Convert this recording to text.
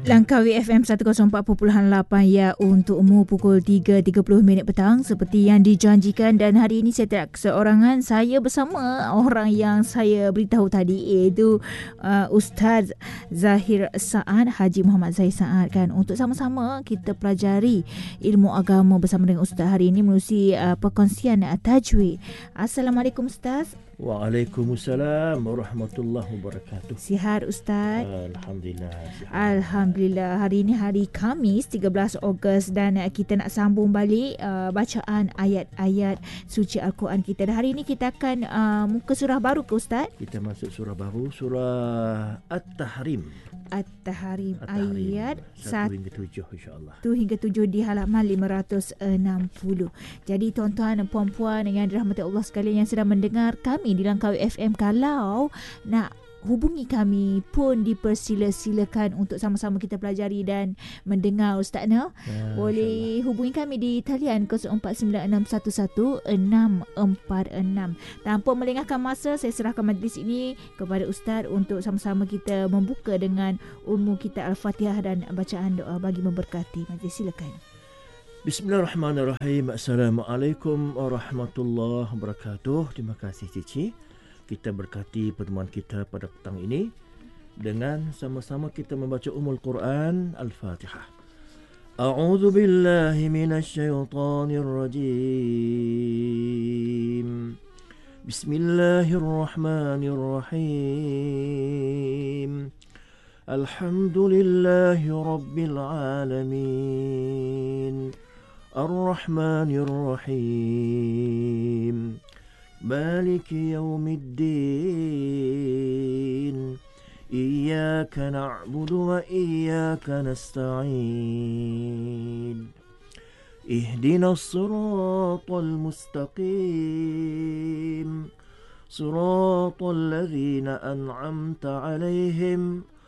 Langkawi FM 104.8 ya untukmu pukul 3.30 petang seperti yang dijanjikan, dan hari ini saya tidak keseorangan, saya bersama orang yang saya beritahu tadi, iaitu Ustaz Zahir Saad, Haji Muhammad Zahir Saad kan, untuk sama-sama kita pelajari ilmu agama bersama dengan Ustaz hari ini melalui perkongsian tajwid. Assalamualaikum Ustaz. Waalaikumsalam warahmatullahi wabarakatuh. Sihat Ustaz? Alhamdulillah. Sihat. Alhamdulillah. Hari ini hari Khamis 13 Ogos dan kita nak sambung balik bacaan ayat-ayat suci Al-Quran kita. Dan hari ini kita akan muka surah baru ke Ustaz? Kita masuk surah baru, surah At-Tahrim. At-Tahrim ayat 1 hingga 7 insya-Allah. 1 hingga 7 di halaman 560. Jadi tuan-tuan dan puan-puan yang dirahmati Allah sekalian yang sedang mendengar kami di Langkawi FM, kalau nak hubungi kami pun dipersilakan untuk sama-sama kita pelajari dan mendengar Ustaz Nah. Boleh hubungi kami di talian 0496110646. Tanpa melengahkan masa, saya serahkan majlis ini kepada Ustaz untuk sama-sama kita membuka dengan ilmu kita Al-Fatihah dan bacaan doa bagi memberkati. Majlis silakan. Bismillahirrahmanirrahim. Assalamualaikum warahmatullahi wabarakatuh. Terima kasih Cici. Kita berkati pertemuan kita pada petang ini dengan sama-sama kita membaca Ummul Quran Al-Fatihah. A'udzu billahi minasyaitonir rajim. Bismillahirrahmanirrahim. Alhamdulillahi rabbil alamin. Ar-Rahmanir Rahim. مالك يوم الدين إياك نعبد وإياك نستعين اهدنا الصراط المستقيم صراط الذين أنعمت عليهم